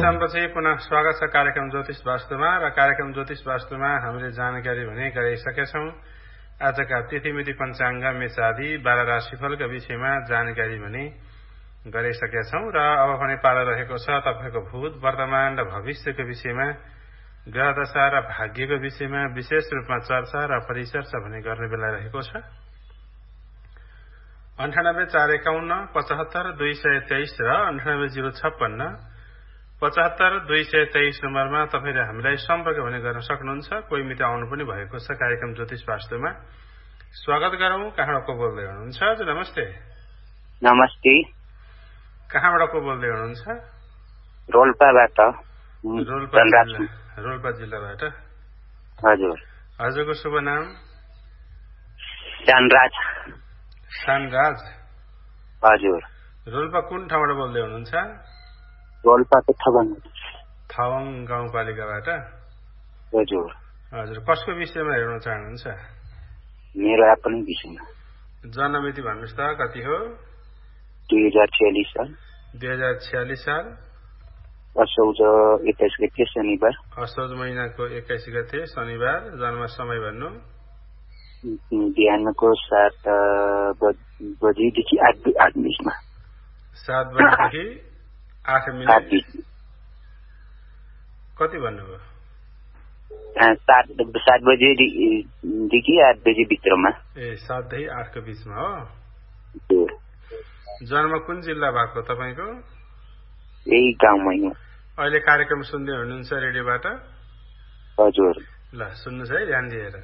विश्रामपछि पुनः स्वागत छ कार्यक्रम ज्योतिष वास्तुमा र कार्यक्रम ज्योतिष वास्तुमा हामीले जानकारी भने गराइसकेका छौं। आजका तिथिमिति पञ्चाङ्ग मेषादि 12 राशिफलका विषयमा जानकारी भने गराइसकेका छौं र अब भने पाला रहेको छ तपाईको भूत वर्तमान र भविष्यको विषयमा ग्रह दशा र भाग्यको विषयमा विशेष रूपमा चर्चा र परिचर्चा भने गर्ने बेला रहेको छ। 9841 75 223 र 9806 75 223 नम्बरमा तपाईले हामीलाई सम्पर्क भने गर्न सक्नुहुन्छ। कोही मित्र आउनु पनि भएको छ कार्यक्रम ज्योतिष वास्तुमा। स्वागत गरौं। कहाँबाट को बोल्दै हुनुहुन्छ? हजुर नमस्ते। नमस्ते। कहाँबाट को बोल्दै हुनुहुन्छ? रोल्पाबाट। रोल्पा जिल्लाबाट। हजुर। हजुरको शुभ नाम? शानराज। शानराज। हजुर। रोल्पा कुन ठाउँबाट बोल्दै हुनुहुन्छ? रोल्पाको थावाङ गाउँपालिकाबाट। हजुर। हजुर। कसको विषयमा हेर्न चाहनुहुन्छ? मेरो आफ्नै विषयमा। जन्ममिति भन्नुस् त कति हो? 2046 साल। 2046 साल। असौज 21 गते शनिबार। असौज महिनाको 21 गते शनिबार। जन्म समय भन्नु? बिहानको 7 बजेदेखि 8 मिनटमा। 7 बजेदेखि 8 मिनट। कति भन्नुभयो? 7 बजेदेखि 8 बजे भित्रमा। 7 देखि 8 को बीचमा हो। जन्म कुन जिल्ला भएको तपाईको? यही गाउँमै हो। अहिले कार्यक्रम सुन्दै हुनुहुन्छ रेडियोबाट? हजुर। ल सुन्नुस् है ध्यान दिएर।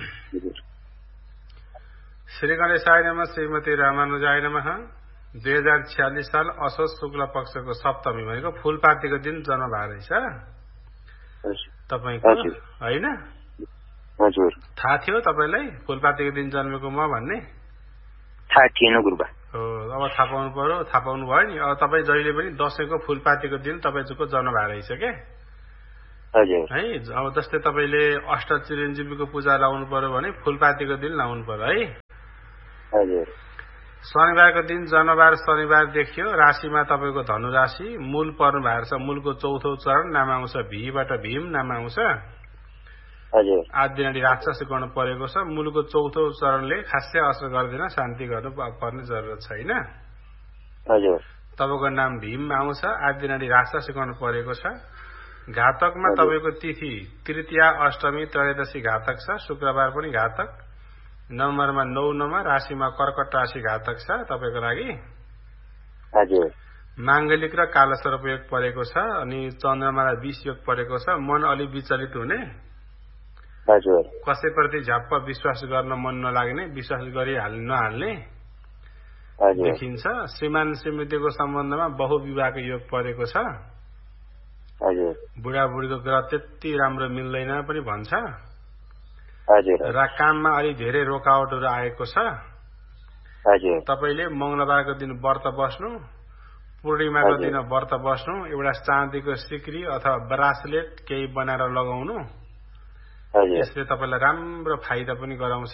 श्री गणेशाय नमः श्रीमती रामानुजाय नमः। 2046 साल असोज शुक्ल पक्षको सप्तमी भनेको फूलपातीको दिन जन्म भएको रहेछ तपाईको, हैन? हजुर। थाहा थियो तपाईलाई फूलपातीको दिन जन्मेको म भन्ने? थाहा थिएन गुरुबा। हो, अब थाहा पाउनु पर्यो। थाहा पाउनु भयो नि। अब तपाई जहिले पनि दशैंको फूलपातीको दिन तपाईको जन्म भएको रहेछ के? हजुर। है, अब जस्तै तपाईले अष्टचिरञ्जीवीको पूजा लाउनु पर्यो भने फूलपातीको दिन लाउनु पर्यो है। हजुर। शनिबारको दिन जन्मबार शनिबार देखियो। राशिमा तपाईको धनु राशि। मूल पर्नु भएको छ। मूलको चौथो चरण नाम आउँछ भीबाट भीम नाम आउँछ। हजुर। आदिनाडी राक्षस गर्न परेको छ। मूलको चौथो चरणले खासै असर गर्दैन। शान्ति गर्नु पर्ने जरुरत छैन। हजुर। तपाईको नाम भीम आउँछ। आदिनाडी राक्षस गर्न परेको छ। घातकमा तपाईको तिथि तृतीया अष्टमी त्रयोदशी घातक छ। शुक्रबार पनि घातक। नम्बरमा 9 नम्बर। राशिमा कर्कट राशि घातक छ तपाईको लागि। हजुर। मांगलिक र कालसर्प योग परेको छ। अनि चन्द्रमालाई 20 योग परेको छ। मन अलि विचलित हुने। हजुर। कसैप्रति झ्याप्प विश्वास गर्न मन नलाग्ने, विश्वास नहाल्ने देखिन्छ। श्रीमान श्रीमतीको सम्बन्धमा बहुविवाहको योग परेको छ। हजुर। बुढाबुढीको ग्रह त्यति राम्रो मिल्दैन पनि भन्छ। हजुर। र काममा अलि धेरै रोकावटहरू आएको छ। हजुर। तपाईले मंगलबारको दिन व्रत बस्नु, पूर्णिमाको दिन व्रत बस्नु, एउटा चाँदीको सिक्री अथवा ब्रासलेट केही बनाएर लगाउनु। यसले तपाईलाई राम्रो फाइदा पनि गराउँछ।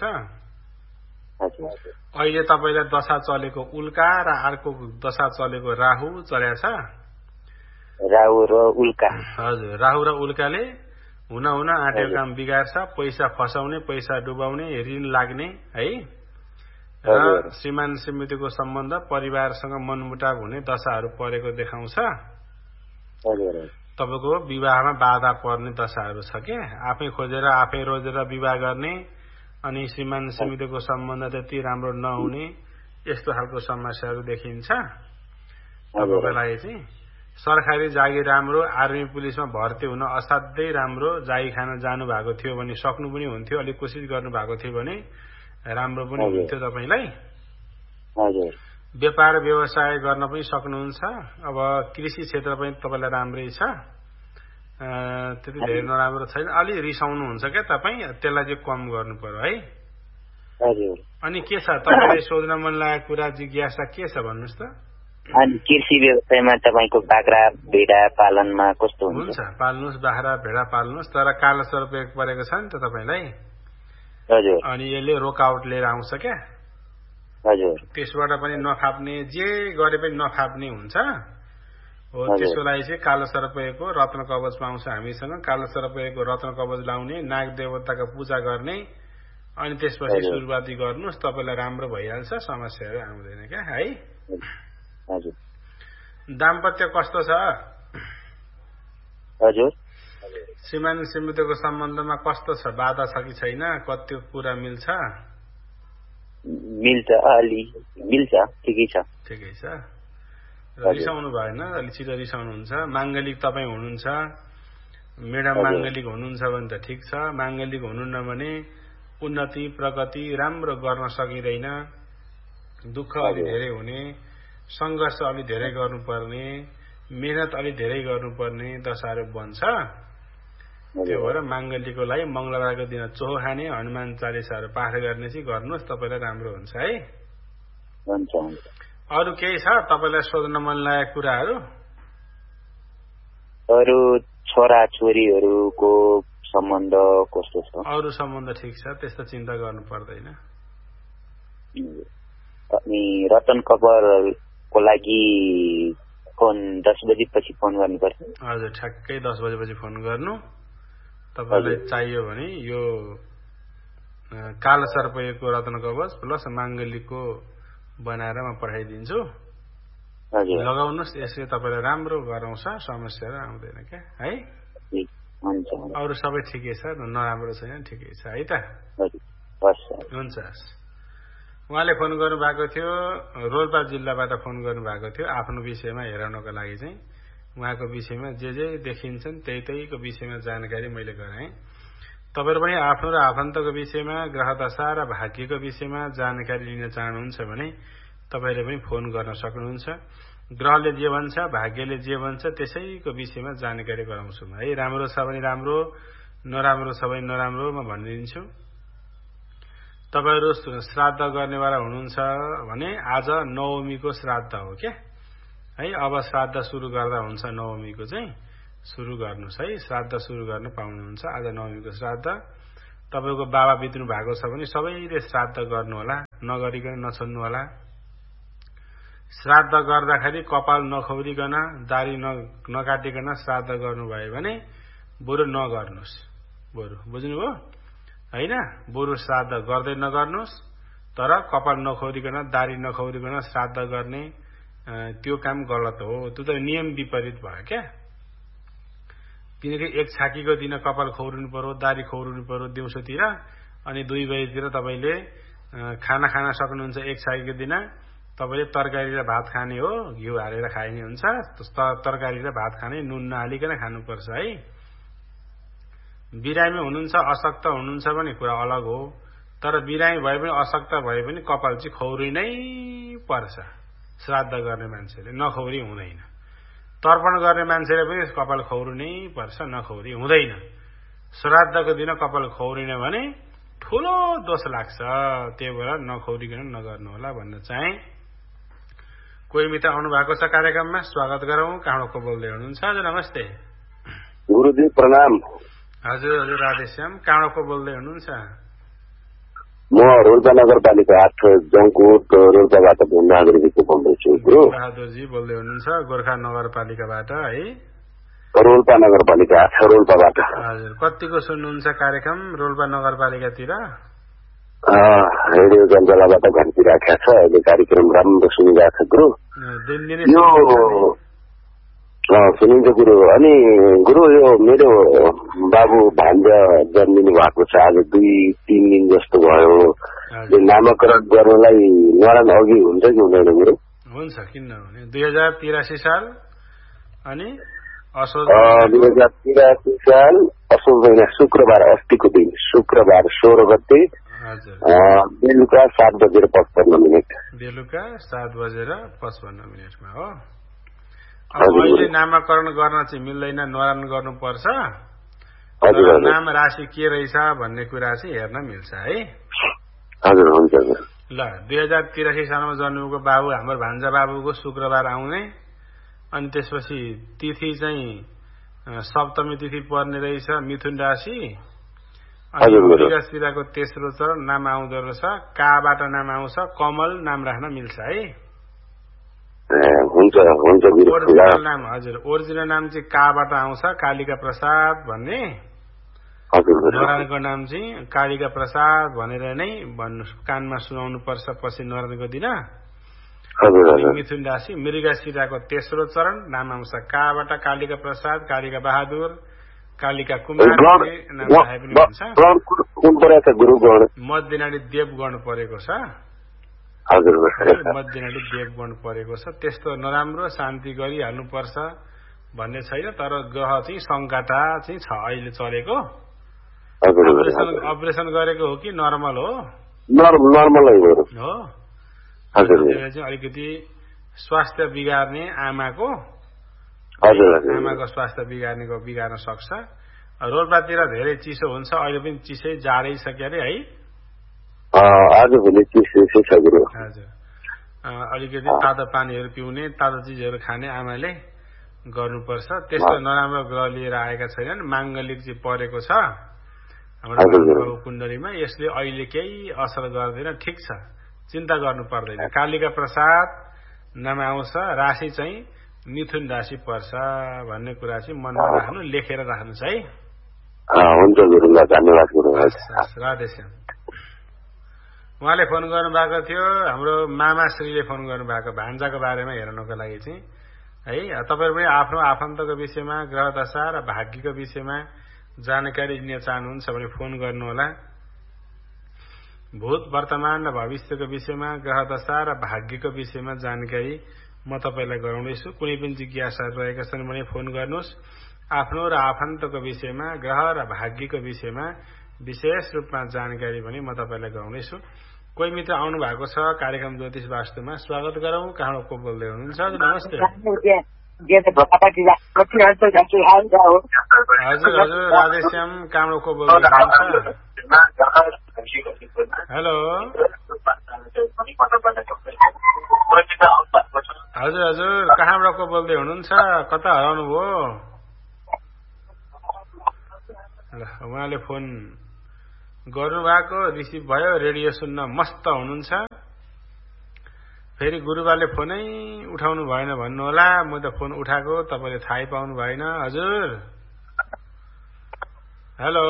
अहिले तपाईलाई दशा चलेको उल्का र अर्को दशा चलेको राहु चलेको छ। राहु र उल्का। हजुर। राहु र उल्काले हुन आँटेको काम बिगार्छ। पैसा फसाउने, पैसा डुबाउने, ऋण लाग्ने है। र श्रीमान श्रीमतीको सम्बन्ध परिवारसँग मनमुटाव हुने दशाहरू परेको देखाउँछ। तपाईको विवाहमा बाधा पर्ने दशाहरू छ के? आफै खोजेर आफै रोजेर विवाह गर्ने अनि श्रीमान श्रीमतीको सम्बन्ध त्यति राम्रो नहुने यस्तो खालको समस्याहरू देखिन्छ। तपाईको लागि चाहिँ सरकारी जागिर राम्रो, आर्मी पुलिसमा भर्ती हुन असाध्यै राम्रो, जागी खान जानु भएको थियो भने सक्नु पनि हुन्थ्यो, अलिक कोसिस गर्नु भएको थियो भने राम्रो पनि हुन्थ्यो तपाईलाई। हजुर। व्यापार व्यवसाय गर्न पनि सक्नुहुन्छ। अब कृषि क्षेत्र पनि तपाईलाई राम्रै छ। त्यति धेरै नराम्रो छैन। अलि रिसाउनु हुन्छ क्या तपाई, त्यसलाई चाहिँ कम गर्नु पर्यो है। हजुर। अनि के छ तपाईले सोध्न मन लागेको कुरा जिज्ञासा के छ भन्नुस् त? अनि कृषि व्यवसायमा तपाईको बाख्रा भेडा पालनमा कस्तो हुन्छ? पाल्नुस्, बाख्रा भेडा पाल्नुस्, तर कालसर्प योग परेको छ नि त तपाईलाई। हजुर। अनि यसले रोकावट लिएर आउँछ क्या? हजुर। त्यसबाट पनि नफाप्ने, जे गरे पनि नफाप्ने हुन्छ। हो त्यसको लागि चाहिँ कालो सर्पको रत्न कवच पाउँछ हामीसँग कालो सर्पको रत्न कवच लाउने नाग देवताको पूजा गर्ने अनि त्यसपछि सुरुवाती गर्नुहोस् तपाईलाई राम्रो भइहाल्छ समस्याहरू आउँदैन क्या है हजुर दाम्पत्य कस्तो छ हजुर श्रीमान श्रीमतीको सम्बन्धमा कस्तो छ बाधा छ कि छैन कति कुरा मिल्छ मिल्छ ठिकै छ रिसाउनु भएन अलि छिटो रिसाउनुहुन्छ माङ्गलिक तपाईँ हुनुहुन्छ मेडम माङ्गलिक हुनुहुन्छ भने त ठिक छ माङ्गलिक हुनुहुन्न भने उन्नति प्रगति राम्रो गर्न सकिँदैन दुःख अलि धेरै हुने संघर्ष अलि धेरै गर्नुपर्ने मेहनत अलि धेरै गर्नुपर्ने दशाहरू बन्छ त्यो भएर माङ्गलिकको लागि मंगलबारको दिन चोहो खाने हनुमान चालिसाहरू पाठ गर्ने चाहिँ गर्नुहोस् तपाईँलाई राम्रो हुन्छ है अरू केही छ तपाईँलाई सोध्न मन लागेको कुराहरू अरू छोरा छोरीहरूको सम्बन्ध कस्तो छ अरू सम्बन्ध ठिक छ त्यस्तो चिन्ता गर्नु पर्दैन अनि रतन कवरको लागि फोन 10 बजेपछि फोन गर्नुपर्छ हजुर ठ्याक्कै 10 बजेपछि फोन गर्नु तपाईलाई चाहियो भने यो कालो सर्पको रत्न कवच प्लस माङ्गलिकको बनाएर म पठाइदिन्छु लगाउनुहोस् यसले तपाईलाई राम्रो गराउँछ समस्याहरू आउँदैन क्या है अरू सबै ठिकै छ नराम्रो छैन ठिकै छ है त हुन्छ उहाँले फोन गर्नु भएको थियो रोल्पा जिल्लाबाट फोन गर्नु भएको थियो आफ्नो विषयमा हेराउनको लागि चाहिँ उहाँको विषयमा जे देखिन्छन् त्यहीको विषयमा जानकारी मैले गराएँ तपाईहरु पनि आफ्नो र आफन्तको विषयमा ग्रह दशा र भाग्यको विषयमा जानकारी लिन चाहनुहुन्छ भने तपाईहरुले पनि फोन गर्न सक्नुहुन्छ ग्रहले जे भन्छ भाग्यले जे भन्छ त्यसैको विषयमा जानकारी गराउँछु है राम्रो छ भने राम्रो नराम्रो छ भने नराम्रो म भनिदिन्छु तपाईहरु श्राद्ध गर्नेवाला हुनुहुन्छ भने आज नवमीको श्राद्ध हो के है अब श्राद्ध सुरु गर्दा हुन्छ नवमीको चाहिँ सुरु गर्नुस् है श्राद्ध सुरु गर्न पाउनुहुन्छ आज नवमीको श्राद्ध तपाईको बाबा बित्नु भएको छ भने सबैले श्राद्ध गर्नु होला नगरिकन नछोड्नु होला श्राद्ध गर्दाखेरि कपाल नखौरिकन दाढी नकाटिकन श्राद्ध गर्नु भयो भने बरु नगर्नुस् बरु बुझ्नुभयो हैन बरु श्राद्ध गर्दै नगर्नुस् तर कपाल नखौरिकन दाढी नखौरिकन श्राद्ध गर्ने त्यो काम गलत हो त्यो त नियम विपरीत भयो क्या किनकि एक छाकीको दिन कपाल खौरिनु पर्यो दाढी खौरिनु पर्यो दिउँसोतिर अनि 2 बजेतिर तपाईले खाना खान सक्नुहुन्छ एक छाकीको दिन तपाईले तरकारी र भात खाने हो घिउ हालेर खाइने हुन्छ तरकारी र भात खाने नुन नहालिकन खानुपर्छ है बिरामी हुनुहुन्छ अशक्त हुनुहुन्छ भने कुरा अलग हो तर बिरामी भए पनि अशक्त भए पनि कपाल चाहिँ खौरिनै पर्छ श्राद्ध गर्ने मान्छेले नखौरी हुँदैन तर्पण गर्ने मान्छेले पनि कपाल खौरिनै पर्छ नखौरी हुँदैन श्राद्धको दिन कपाल खौरिन भने ठूलो दोष लाग्छ त्यही भएर नखौरिकन नगर्नु होला भन्न चाहे कोही मित्र आउनु भएको छ कार्यक्रममा स्वागत गरौँ कहाँको बोल्दै हुनुहुन्छ हजुर नमस्ते गुरुजी प्रणाम हजुर हजुर राधेश्याम कहाँको बोल्दै हुनुहुन्छ म रोल्पा नगरपालिका 8 जङकोट रोल्पाबाट बहादुरजी बोल्दैछु गुरु बहादुरजी बोल्दै हुनुहुन्छ गोर्खा नगरपालिकाबाट है रोल्पा नगरपालिका 8 रोल्पाबाट हजुर कतिको सुन्नुहुन्छ कार्यक्रम रोल्पा नगरपालिकातिर रेडियो जङ्गलाबाट घन्टी राखेको छ अहिले कार्यक्रम राम्रो सुनिरहेको छ गुरु यो सुनिन्छ गुरु अनि गुरु यो मेरो बाबु भान्जा जन्मिनु भएको छ आज 2-3 दिन जस्तो भयो यो नामकरण गर्नलाई नरान अघि हुन्छ कि हुँदैन गुरु हुन्छ किन नहुने 2083 साल अनि 2083 साल असोज महिना शुक्रबार अस्तिको दिन शुक्रबार 16 गते बेलुका 7:55 बेलुका 7:55 हो अब अहिले नामकरण गर्न चाहिँ मिल्दैन नरान गर्नुपर्छ नाम राशि के रहेछ भन्ने कुरा चाहिँ हेर्न मिल्छ है हजुर हुन्छ ल 2083 सालमा जन्मेको बाबु हाम्रो भान्जा बाबुको शुक्रबार आउने अनि त्यसपछि तिथि चाहिँ सप्तमी तिथि पर्ने रहेछ मिथुन राशि अनि मृगशिराको तेस्रो चरण नाम आउँदो रहेछ काबाट नाम आउँछ कमल नाम राख्न मिल्छ है हुन्छ हुन्छ ओरिजिनल नाम हजुर ओरिजिनल नाम चाहिँ काबाट आउँछ कालिका प्रसाद भन्ने नरायणको नाम चाहिँ कालिका प्रसाद भनेर नै भन्नु कानमा सुनाउनु पर्छ पछि नरायणको दिन मिथुन राशि मृगशिराको तेस्रो चरण नाम आउँछ काबाट कालिका प्रसाद कालिका बहादुर कालिका कुमार मध्यनाडी देवगण परेको छ मध्यनाडी देवगण परेको छ त्यस्तो नराम्रो शान्ति गरिहाल्नुपर्छ भन्ने छैन तर ग्रह चाहिँ सङ्काटा चाहिँ छ अहिले चलेको अपरेसन गरेको हो कि नर्मल हो अलिकति स्वास्थ्य बिगार्ने आमाको स्वास्थ्य बिगार्न सक्छ रोल्पातिर धेरै चिसो हुन्छ अहिले पनि चिसै जाडै छ क्यारे है हजुर अलिकति तातो पानीहरू पिउने तातो चिजहरू खाने आमाले गर्नुपर्छ त्यस्तो नराम्रो ग्रह लिएर आएका छैनन् माङ्गलिक चाहिँ परेको छ हाम्रो कुण्डलीमा यसले अहिले केही असर गर्दैन ठिक छ चिन्ता गर्नु पर्दैन कालिका प्रसाद नाम आउँछ राशि चाहिँ मिथुन राशि पर्छ भन्ने कुरा चाहिँ मनमा राख्नु लेखेर राख्नु है हुन्छ गुरुलाई धन्यवाद राधेश्याम उहाँले फोन गर्नुभएको थियो हाम्रो मामाश्रीले फोन गर्नुभएको भान्जाको बारेमा हेर्नको लागि चाहिँ है तपाईँहरू पनि आफ्नो आफन्तको विषयमा ग्रह दशा र भाग्यको विषयमा जानकारी लिन चाहनुहुन्छ भने फोन गर्नुहोला भूत वर्तमान र भविष्यको विषयमा ग्रह दशा र भाग्यको विषयमा जानकारी म तपाईँलाई गराउँदैछु कुनै पनि जिज्ञासाहरू रहेका छन् भने फोन गर्नुहोस् आफ्नो र आफन्तको विषयमा ग्रह र भाग्यको विषयमा विशेष रूपमा जानकारी पनि म तपाईँलाई गराउँदैछु कोही मित्र आउनु भएको छ कार्यक्रम ज्योतिष वास्तुमा स्वागत गरौँ कहाँ को बोल्दै हुनुहुन्छ नमस्ते हजुर हजुर राधेश्याम कामको को बोल्दै हुनुहुन्छ हेलो हजुर हजुर कहाँबाट को बोल्दै हुनुहुन्छ कता हराउनु भयो उहाँले फोन गर्नुभएको रिसिभ भयो रेडियो सुन्न मस्त हुनुहुन्छ फेरि गुरुबाले फोनै उठाउनु भएन भन्नुहोला म त फोन उठाएको तपाईँले थाहै पाउनु भएन हजुर हेलो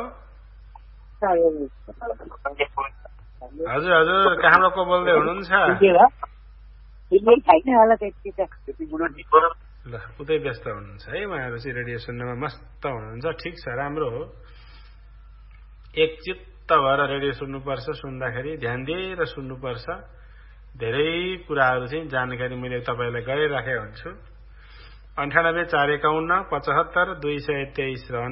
हजुर हजुर कहाँबाट को बोल्दै हुनुहुन्छ ल उतै व्यस्त हुनुहुन्छ है उहाँहरू चाहिँ रेडियो सुन्नमा मस्त हुनुहुन्छ ठिक छ राम्रो हो एक चित्त भएर रेडियो सुन्नुपर्छ सुन्दाखेरि ध्यान दिएर सुन्नुपर्छ धेरै कुराहरू चाहिँ जानकारी मैले तपाईँलाई गरिराखेको हुन्छु 9845175223 र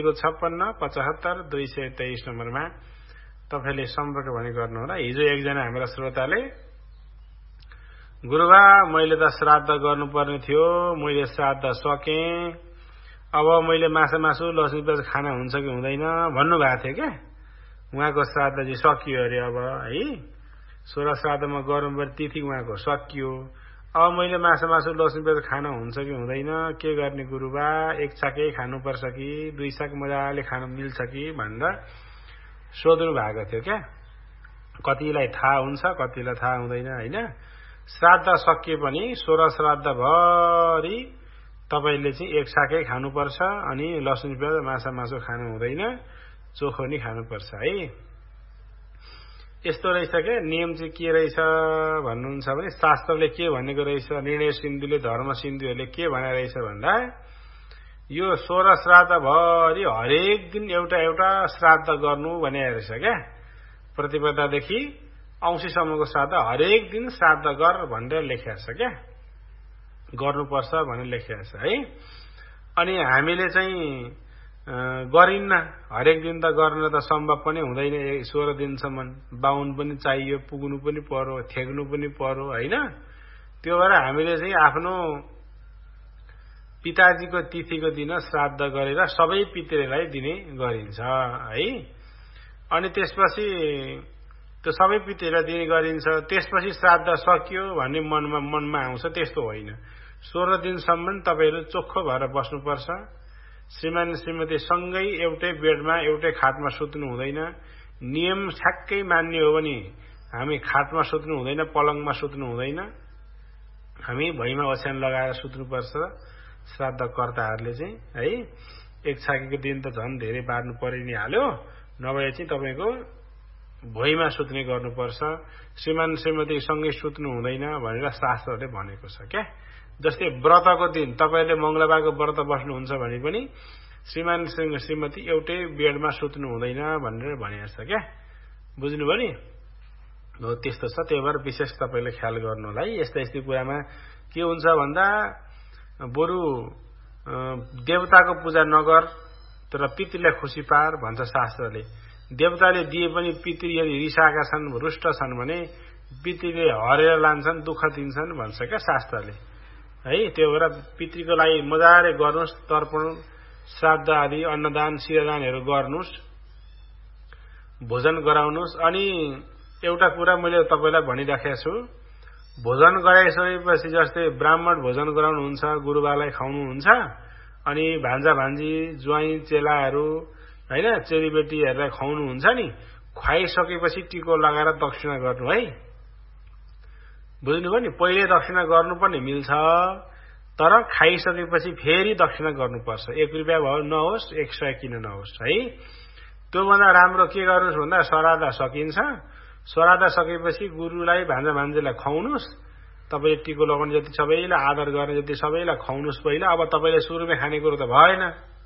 9805575223 नम्बरमा तपाईँले सम्पर्क भने गर्नुहोला हिजो एकजना हाम्रा श्रोताले गुरुबा मैले त श्राद्ध गर्नुपर्ने थियो मैले श्राद्ध सकेँ अब मैले मासु लसुन खाना हुन्छ कि हुँदैन भन्नुभएको थियो क्या उहाँको श्राद्ध चाहिँ सकियो अरे अब है 16 श्राद्धमा गर्नुपर्ने तिथि उहाँको सकियो अब मैले मासु लसुन खाना हुन्छ कि हुँदैन के गर्ने गुरुबा एक छाकै खानुपर्छ कि दुई छाक मजाले खान मिल्छ कि भनेर सोध्नु भएको थियो क्या कतिलाई थाहा हुन्छ कतिलाई थाहा हुँदैन होइन श्राद्ध सकिए पनि 16 श्राद्ध भरि तपाईले चाहिँ एक छाकै खानुपर्छ अनि लसुन प्याज मासु खानु हुँदैन चोखो नि खानुपर्छ है यस्तो रहेछ के नियम चाहिँ के रहेछ भन्नुहुन्छ भने शास्त्रले के भनेको रहेछ निर्णय सिन्धुले धर्म सिन्धुहरूले के भने रहेछ भन्दा यो 16 श्राद्ध भरि हरेक दिन एउटा एउटा श्राद्ध गर्नु भने रहेछ क्या प्रतिपदादेखि औँसीसम्मको श्राद्ध हरेक दिन श्राद्ध गर भनेर लेखिएको छ क्या गर्नुपर्छ भनेर लेखिएको छ है अनि हामीले चाहिँ गरिन्न हरेक दिन त गर्न त सम्भव पनि हुँदैन 16 दिनसम्म बाहुन पनि चाहियो पुग्नु पनि पर्यो थेग्नु पनि पर्यो होइन त्यो भएर हामीले चाहिँ आफ्नो पिताजीको तिथिको दिन श्राद्ध गरेर सबै पितृलाई दिने गरिन्छ है अनि त्यसपछि त्यो सबै पितृलाई दिने गरिन्छ त्यसपछि श्राद्ध सकियो भन्ने मनमा आउँछ त्यस्तो होइन 16 दिनसम्म तपाईहरु चोखो भएर बस्नुपर्छ श्रीमान श्रीमती सँगै एउटै बेडमा एउटै खाटमा सुत्नु हुँदैन नियम ठ्याक्कै मान्ने हो भने हामी खाटमा सुत्नु हुँदैन पलङमा सुत्नु हुँदैन हामी भुइँमा ओछ्यान लगाएर सुत्नुपर्छ श्राद्धकर्ताहरूले चाहिँ है। एक छाकेको दिन त झन् धेरै बार्नु परि नै हाल्यो, नभए चाहिँ तपाईँको भुइँमा सुत्ने गर्नुपर्छ, श्रीमान श्रीमती सँगै सुत्नु हुँदैन भनेर शास्त्रहरूले भनेको छ क्या। जस्तै व्रतको दिन तपाईँले मंगलबारको व्रत बस्नुहुन्छ भने पनि श्रीमान श्रीमती एउटै बेडमा सुत्नु हुँदैन भनेर भनेको छ क्या, बुझ्नुभयो नि। हो त्यस्तो छ, त्यही भएर विशेष तपाईँले ख्याल गर्नु होला है। यस्ता यस्तै कुरामा के हुन्छ भन्दा बरु देवताको पूजा नगर तर पितृलाई खुसी पार भन्छ शास्त्रले। देवताले दिए पनि पितृ यदि रिसाएका छन्, रुष्ट छन् भने पितृले हरेर लान्छन्, दुःख दिन्छन् भन्छ क्या शास्त्रले है। त्यो भएर पितृको लागि मजाले गर्नुहोस्, तर्पण श्राद्ध आदि अन्नदान शिरदानहरू गर्नुहोस्, भोजन गराउनुहोस्। अनि एउटा कुरा मैले तपाईँलाई भनिराखेको छु, भोजन गराइसकेपछि जस्तै ब्राह्मण भोजन गराउनुहुन्छ, गुरुबालाई खुवाउनुहुन्छ, अनि भान्जा भान्जी ज्वाइँ चेलाहरू हैन चेलीबेटीहरूलाई खुवाउनुहुन्छ नि, खुवाइसकेपछि टिको लगाएर दक्षिणा गर्नु है, बुझ्नुभयो नि। पहिले दक्षिणा गर्नुपर्ने मिल्छ, तर खाइसकेपछि फेरि दक्षिणा गर्नुपर्छ। 1 रुपियाँ भयो नहोस्, 100 किन नहोस् है। त्योभन्दा राम्रो के गर्नुहोस् भन्दा श्राद्ध सकिन्छ, श्राद्ध सकेपछि गुरुलाई भान्जा भान्जीलाई खुवाउनुहोस्, तपाईँले टिको लगाउने जति सबैलाई आदर गर्ने जति सबैलाई खुवाउनुहोस् पहिला। अब तपाईँले सुरुमै खाने कुरो त भएन,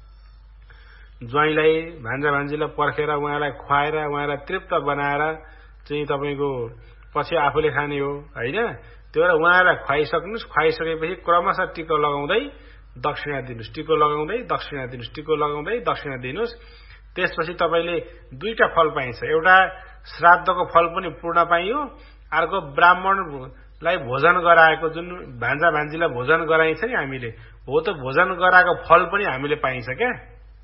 ज्वाइँलाई भान्जा भान्जीलाई पर्खेर उहाँलाई खुवाएर उहाँलाई तृप्त बनाएर चाहिँ तपाईँको पछि आफूले खाने हो होइन। त्यो भएर उहाँलाई खुवाइसक्नुहोस्, खुवाइसकेपछि क्रमशः टिको लगाउँदै दक्षिणा दिनुहोस्, टिको लगाउँदै दक्षिणा दिनुहोस्, टिको लगाउँदै दक्षिणा दिनुहोस्। त्यसपछि तपाईँले 2टा फल पाइन्छ, एउटा श्राद्धको फल पनि पूर्ण पाइयो, अर्को ब्राह्मणलाई भोजन गराएको जुन भान्जा भान्जीलाई भोजन गराइन्छ नि हामीले, हो त भोजन गराएको फल पनि हामीले पाइन्छ क्या।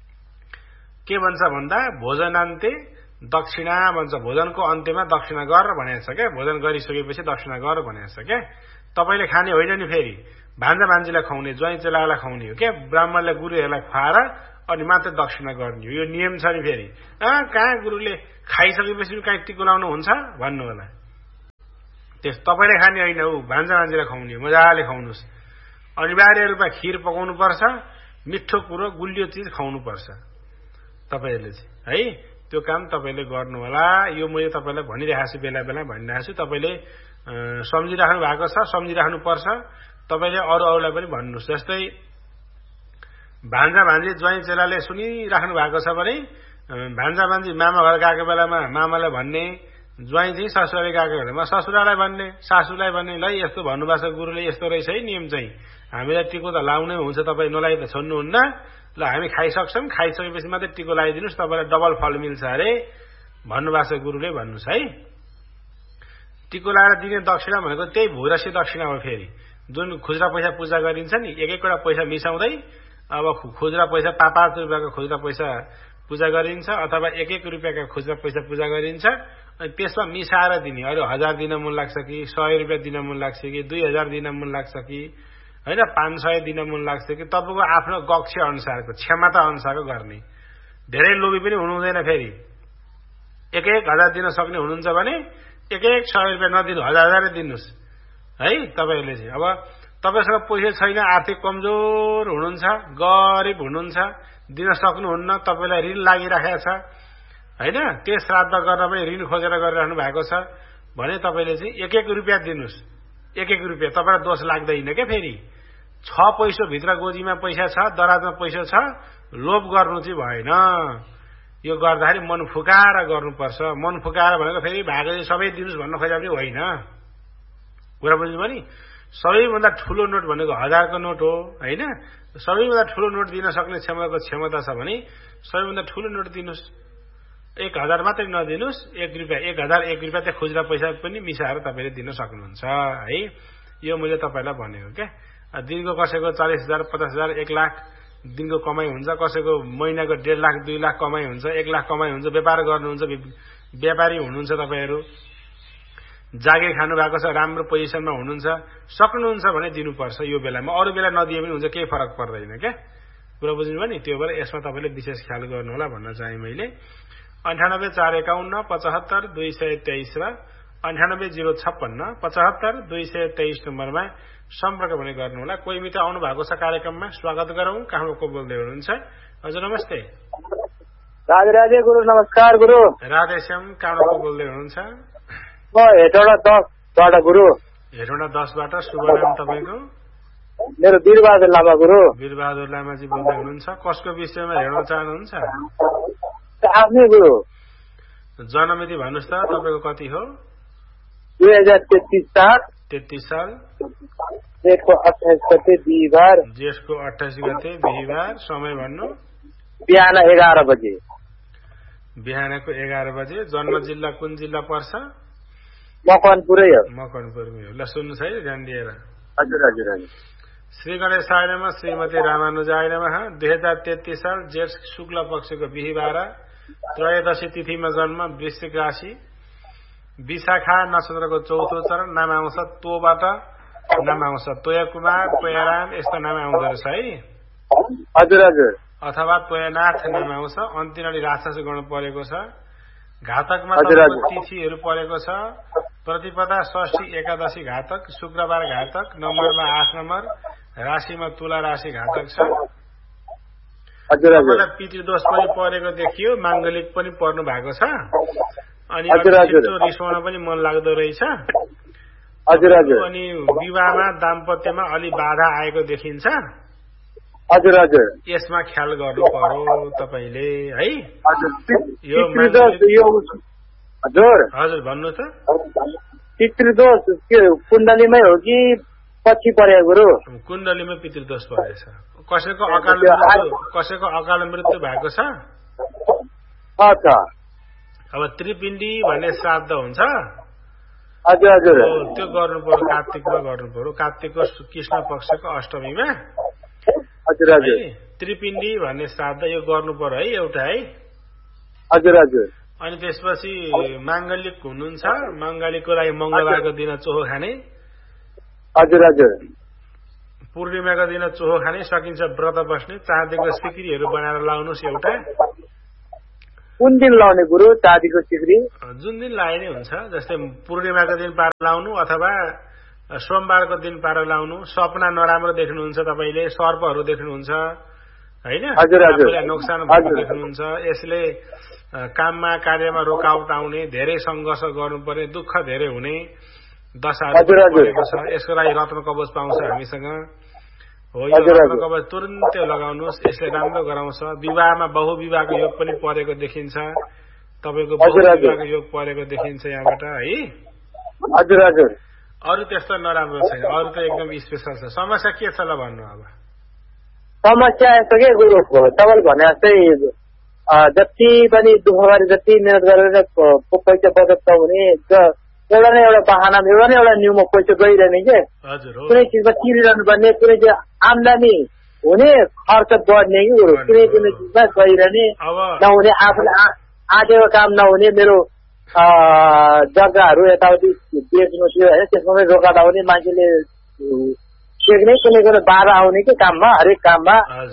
के भन्छ भन्दा भोजनान्ते दक्षिणा भन्छ, भोजनको अन्त्यमा दक्षिणा गर भनेको छ क्या। भोजन गरिसकेपछि दक्षिणा गर भनेको छ क्या। तपाईँले खाने होइन नि, फेरि भान्जा भान्जीलाई खुवाउने, ज्वाइँ चेलालाई खुवाउने हो क्या, ब्राह्मणलाई गुरुहरूलाई खुवाएर अनि मात्र दक्षिणा गर्ने हो, यो नियम छ नि। फेरि कहाँ गुरुले खाइसकेपछि कहीँ टिको लाउनु हुन्छ भन्नु होला, त्यस तपाईँले खाने होइन, ऊ भान्जा भान्जीलाई खुवाउने हो, मजाले खुवाउनुहोस्। अनिवार्य रूपमा खिर पकाउनु पर्छ, मिठो कुरो गुलियो चिज खुवाउनु पर्छ तपाईँहरूले चाहिँ है। त्यो काम तपाईँले गर्नु होला। यो मैले तपाईँलाई भनिरहेको छु, बेला बेला भनिरहेको छु, तपाईँले सम्झिराख्नु भएको छ, सम्झिराख्नु पर्छ। तपाईँले अरूलाई पनि भन्नुहोस्। जस्तै भान्जा भान्जी ज्वाइँ चेलाले सुनिराख्नु भएको छ भने भान्जा भान्जी मामा घर गएको बेलामा मामालाई भन्ने, ज्वाइँ चाहिँ ससुराले गएको बेलामा ससुरालाई भन्ने, सासूलाई भन्ने, ल यस्तो भन्नुभएको छ गुरुले, यस्तो रहेछ है नियम चाहिँ, हामीलाई टिको त लाउनै हुन्छ, तपाईँ नलाइ त छोड्नुहुन्न, ल हामी खाइसक्छौँ, खाइसकेपछि मात्रै टिको लगाइदिनुहोस्, तपाईँलाई डबल फल मिल्छ अरे भन्नुभएको छ गुरुले भन्नुहोस् है। टिको लगाएर दिने दक्षिणा भनेको त्यही भूरसी दक्षिणा हो। फेरि जुन खुजरा पैसा पूजा गरिन्छ नि, एक एकवटा पैसा मिसाउँदै अब खुजरा पैसा 5-5 रुपियाँको खुजरा पैसा पूजा गरिन्छ, अथवा 1-1 रुपियाँका खुजरा पैसा पूजा गरिन्छ, अनि त्यसमा मिसाएर दिने। अरू 1000 दिन मन लाग्छ कि 100 रुपियाँ दिन मन लाग्छ कि 2000 दिन मन लाग्छ कि होइन 500 दिन मन लाग्छ कि, तपाईँको आफ्नो गक्ष अनुसारको क्षमता अनुसारको गर्ने। धेरै लोभी पनि हुनु हुँदैन। फेरि 1-1 हजार दिन सक्ने हुनुहुन्छ भने 1-1 100 रुपियाँ नदिनु, 1000 दिनुहोस् है तपाईँहरूले चाहिँ। अब तपाईँसँग पैसा छैन, आर्थिक कमजोर हुनुहुन्छ, गरिब हुनुहुन्छ, दिन सक्नुहुन्न, तपाईँलाई ऋण लागिराखेको छ होइन, त्यो श्राद्ध गर्न पनि ऋण खोजेर गरिरहनु भएको छ भने तपाईँले चाहिँ 1-1 रुपियाँ दिनुहोस्। 1-1 रुपियाँ तपाईँलाई दोष लाग्दैन क्या। फेरि 6 पैसो भित्र गोजीमा पैसा छ, दराजमा पैसा छ, लोभ गर्नु चाहिँ भएन। यो गर्दाखेरि मन फुकाएर गर्नुपर्छ। मन फुकाएर भनेको फेरि भाग सबै दिनुहोस् भन्न खोजे पनि होइन, कुरा बुझ्नुभयो नि। सबैभन्दा ठुलो नोट भनेको 1000 को नोट हो होइन। सबैभन्दा ठुलो नोट दिन सक्ने क्षमता छ भने सबैभन्दा ठुलो नोट दिनुहोस्। 1000 मात्रै नदिनुहोस्, 1 रुपियाँ 1001 रुपियाँ चाहिँ खुजरा पैसा पनि मिसाएर तपाईँले दिन सक्नुहुन्छ है। यो मैले तपाईँलाई भनेको क्या। दिनको कसैको 40,000 50,000 1 लाख दिनको कमाइ हुन्छ, कसैको महिनाको 1.5 लाख 2 लाख कमाइ हुन्छ, 1 लाख कमाइ हुन्छ। व्यापार गर्नुहुन्छ, व्यापारी हुनुहुन्छ, तपाईँहरू जागिर खानु भएको छ, राम्रो पोजिसनमा हुनुहुन्छ, सक्नुहुन्छ भने दिनुपर्छ यो बेलामा। अरू बेला नदिए पनि हुन्छ, केही फरक पर्दैन क्या। कुरा बुझ्नुभयो नि। त्यो भएर यसमा तपाईँले विशेष ख्याल गर्नु होला भन्न चाहे मैले। 98 451 75 223 र 9806 75 223 नम्बरमा सम्पर्क पनि गर्नुहोला। कोही मित्र आउनु भएको छ कार्यक्रममा, स्वागत गरौँ। कहाँबाट को बोल्दै हुनुहुन्छ? हजुर नमस्ते। राधे राधे गुरु, नमस्कार गुरु। राधेश्याम, कहाँबाट को बोल्दै हुनुहुन्छ? म हेटौडा 10बाट गुरु। हेटौडा 10बाट। शुभ नाम तपाईँको? मेरो वीरबहादुर लामा गुरु। वीरबहादुर लामाजी बोल्दै हुनुहुन्छ। कसको विषयमा हेर्न चाहनुहुन्छ? आफ्नै गुरु। जन्ममिति भन्नुहोस् त, तपाईँको कति हो? 2033 साल। 33 साल। जेठको 28 गते बिहिबार। जेठको 28 गते बिहिबार। समय भन्नु? बिहान 11 बजे। बिहानको 11 बजे। जन्म जिल्ला कुन जिल्ला पर्छ? मकवानपुरै हो। मकवानपुरमै हो। ल सुन्नुहोस् है ध्यान दिएर। हजुर हजुर हजुर। श्री गणेशाय नमः, श्रीमती रामानुजाय नमः। 2033 साल जेठ शुक्ल पक्षको बिहिबार, त्रयोदशी तिथिमा जन्म, वृश्चिक राशि, विशाखा नक्षत्रको चौथो चरण। नाम आउँछ तोबाट, नाम आउँछ तोय कुमार, तोयराम, यस्तो नाम आउँदो रहेछ है। हजुर हजुर। अथवा तोयनाथ नाम आउँछ। अन्तिनली राक्षस गण परेको छ। घातकमा तिथिहरू परेको छ। प्रतिपदा, षष्ठी, एकादशी घातक, शुक्रबार घातक, नम्बरमा 8 नम्बर, राशिमा तुला राशि घातक छ। तपाईँलाई पितृदोष पनि परेको देखियो, माङ्गलिक पनि पर्नु भएको छ। अनि रिसाउन पनि मन लाग्दो रहेछ। अनि विवाहमा दाम्पत्यमा अलि बाधा आएको देखिन्छ। हजुर हजुर। यसमा ख्याल गर्नु पर्यो तपाईँले है। हजुर भन्नु त। पितृदोष के कुण्डलीमै हो कि पछि परे गुरु? कुण्डलीमै पितृदोष परेछ। कसैको अकाल मृत्यु भएको छ। अब त्रिपिण्डी भन्ने श्राद्ध हुन्छ। हजुर हजुर। त्यो गर्नु पर्यो, कार्तिकमा गर्नु पर्यो। कार्तिकको कृष्ण पक्षको अष्टमीमा। हजुर हजुर। त्रिपिण्डी भन्ने श्राद्ध यो गर्नु पर्यो है एउटा है। हजुर हजुर। अनि त्यसपछि माङ्गलिक हुनुहुन्छ, माङ्गलिकको लागि मंगलबारको दिन चोखो खाने। हजुर हजुर। पूर्णिमाको दिन चोखो खाने, सकिन्छ व्रत बस्ने। चाँदीको सिक्रीहरू बनाएर लाउनुहोस् एउटा। कुन दिन लाउने गुरु चाँदीको सिक्री? जुन दिन लाए नै हुन्छ। जस्तै पूर्णिमाको दिन पारेर लाउनु अथवा सोमबारको दिन पारेर लाउनु। सपना नराम्रो देख्नुहुन्छ तपाईँले, सर्पहरू देख्नुहुन्छ होइन, आफूलाई नोक्सान भएको देख्नुहुन्छ। यसले काममा कार्यमा रोकावट आउने, धेरै सङ्घर्ष गर्नुपर्ने, दुःख धेरै हुने दशाहरू परेको छ। यसको लागि रत्न कवच पाउँछ हामीसँग हो। यो रत्न कवच तुरुन्तै लगाउनुहोस्, यसले राम्रो गराउँछ। विवाहमा बहुविवाहको योग पनि परेको देखिन्छ। तपाईँको बहुविवाहको योग परेको देखिन्छ यहाँबाट है। हजुर हजुर। अरू त्यस्तो नराम्रो छैन, अरू त एकदम स्पेसल छ। समस्या के छ ल भन्नु? अब समस्या यस्तो के गुरु, तपाईँले भने जस्तै जति पनि दुःख गरे, जति मेहनत गरेर पैसा बचत छ भने एउटा न एउटा बहाना, एउटा न एउटा न्यूमा पैसा गइरहने के। कुनै चिजमा तिरिरहनु पर्ने, कुनै चिज आम्दानी हुने, खर्च बढ्ने कि गुरु। कुनै कुनै चिजमा गइरहने नहुने, आफूले आँटेको काम नहुने। मेरो जग्गाहरू यताउति बेच्नु थियो होइन, त्यसमा पनि रोकाट आउने, मान्छेले सेक्ने, कुनै कुनै बाधा आउने कि काममा, हरेक काममा।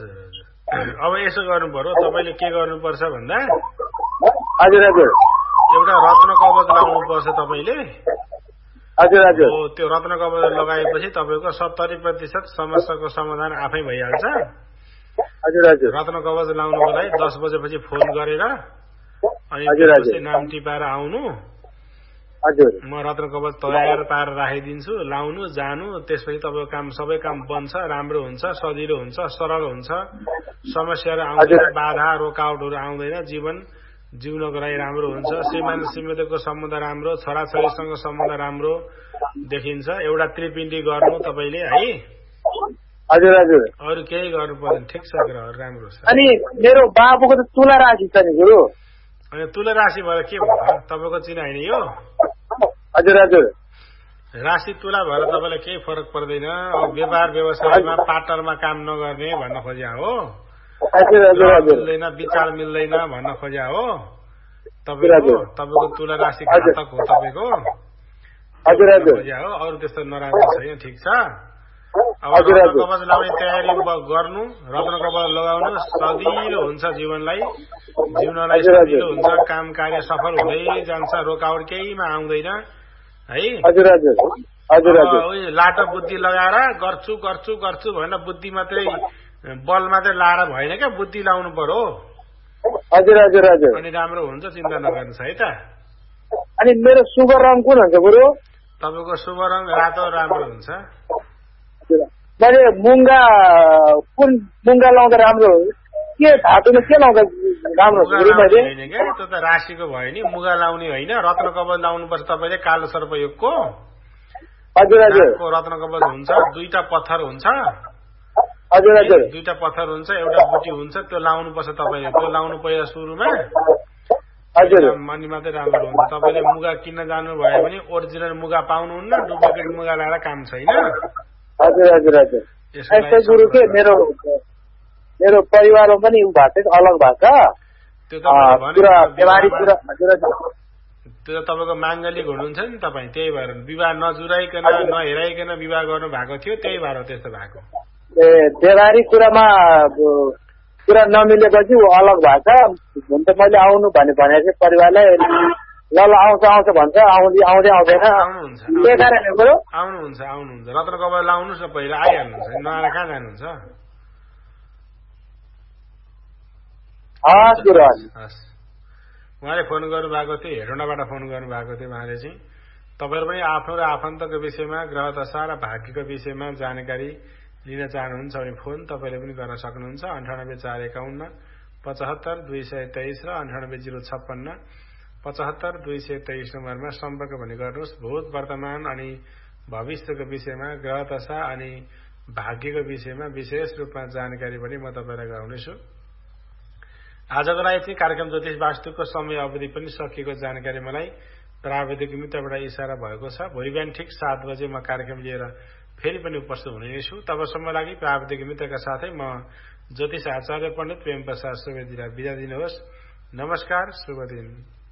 अब यसो गर्नु पर्यो, तपाईँले के गर्नुपर्छ भन्दा हजुर हजुर एउटा रत्न कवच लगाउनुपर्छ तपाईँले। हजुर हजुर। त्यो रत्न कवच लगाएपछि तपाईँको 70% समस्याको समाधान आफै भइहाल्छ। हजुर हजुर। रत्न कवच लाउनुको लागि 10 बजेपछि फोन गरेर अनि नाम टिपाएर आउनु। हजुर। म रत्न कवच तयार पारेर राखिदिन्छु, लाउनु जानु। त्यसपछि तपाईँको काम सबै काम बन्छ, राम्रो हुन्छ, सजिलो हुन्छ, सरल हुन्छ। समस्याहरू आउँदैन, बाधा रोकावटहरू आउँदैन। जीवन जिउनको लागि राम्रो हुन्छ। श्रीमान श्रीमतीको सम्बन्ध राम्रो, छोराछोरीसँग सम्बन्ध राम्रो देखिन्छ। एउटा त्रिपिण्डी गर्नु तपाईँले है। हजुर हजुर। अरू केही गर्नु पर्दैन, ठिक छ, राम्रो छ। अनि मेरो बाबुको त तुला राशि छ नि गुरु। अनि तुला राशि भएर के भयो तपाईँको चिनाइ नि यो? हजुर हजुर। राशि तुला भएर तपाईँलाई केही फरक पर्दैन। अब व्यापार व्यवसायमा पार्टनरमा काम नगर्ने भन्न खोज्या हो। मिल्दैन, विचार मिल्दैन भन्न खोज्या हो तपाईँको तुला राशि घातक हो तपाईँको खोज्या हो। अरू त्यस्तो नराम्रो छैन, ठिक छ। अब रत्न कवच लगाउने तयारी गर्नु, रत्न कवच लगाउनु, सजिलो हुन्छ जीवनलाई, जिउनलाई सजिलो हुन्छ। काम कार्य सफल हुँदै जान्छ, रोकावट केहीमा आउँदैन। है। हजुर हजुर हजुर हजुर लाटो बुद्धि लगाएर गर्छु गर्छु गर्छु भएन, बुद्धि मात्रै बल मात्रै लाएर भएन क्या, बुद्धि लाउनु पर्यो। हजुर हजुर हजुर अनि राम्रो हुन्छ, चिन्ता नगर्नुहोस् है त। अनि मेरो शुभ रङ कुन हुन्छ गुरु? तपाईँको शुभ रङ रातो राम्रो हुन्छ। मैले मुङ्गा लाउँदा राम्रो हो के? धातुमा के लाउँदा राम्रो हुन्छ मैले? होइन क्या, त्यो त राशिको भयो नि। मुगा लाउने होइन, रत्न कवच लाउनुपर्छ तपाईँले, कालो सर्पयोगको। हजुर हजुर रत्न कवच हुन्छ, 2टा पत्थर हुन्छ। हजुर हजुर 2टा पत्थर हुन्छ, एउटा बुटी हुन्छ, त्यो लाउनुपर्छ तपाईँले। त्यो लाउनु पहिला सुरुमा। हजुर अनि मात्रै राम्रो हुन्छ। तपाईँले मुगा किन्न जानुभयो भने ओरिजिनल मुगा पाउनुहुन्न, डुप्लिकेट मुगा लगाएर काम छैन। हजुर हजुर हजुर यस्तै गुरु के मेरो परिवारमा पनि उ भएको छ, अलग भएको छ। त्यो तपाईँको माङ्गलिक हुनुहुन्छ नि तपाईँ, त्यही भएर विवाह नजुराइकन नहेराइकन विवाह गर्नु भएको थियो, त्यही भएर त्यस्तो भएको। ए व्यवहारिक कुरा नमिलेपछि ऊ अलग भएको छ। हुन त मैले आउनु भनेको चाहिँ परिवारलाई ल आउँछ आउँछ भन्छ, आउँदै आउँदैन। के कारणले कुरो? आउनुहुन्छ रत्न कवच लाउनुहोस् न पहिला, आइहाल्नुहुन्छ। नआएर कहाँ जानुहुन्छ? हस् गुरु हस्। उहाँले फोन गर्नुभएको थियो, हेटौँडाबाट फोन गर्नुभएको थियो। उहाँले चाहिँ तपाईँहरू पनि आफ्नो र आफन्तको विषयमा, ग्रह दशा र भाग्यको विषयमा जानकारी लिन चाहनुहुन्छ भने फोन तपाईँले पनि गर्न सक्नुहुन्छ। 98 451 75 223 र 98 056 75 223 नम्बरमा सम्पर्क भने गर्नुहोस्। भूत वर्तमान अनि भविष्यको विषयमा, ग्रह दशा अनि भाग्यको विषयमा विशेष रूपमा जानकारी पनि म तपाईँलाई गराउनेछु। आजको लागि चाहिँ कार्यक्रम ज्योतिष वास्तुको समय अवधि पनि सकिएको जानकारी मलाई प्राविधिक मित्रबाट इसारा भएको छ। भोलि बिहान ठिक 7 बजे म कार्यक्रम लिएर फेरि पनि उपस्थित हुने छु। तबसम्म लागि प्राविधिक मित्रका साथै म ज्योतिष आचार्य पण्डित प्रेम प्रसाद सुवेदीलाई बिदा दिनुहोस्। नमस्कार, शुभ दिन।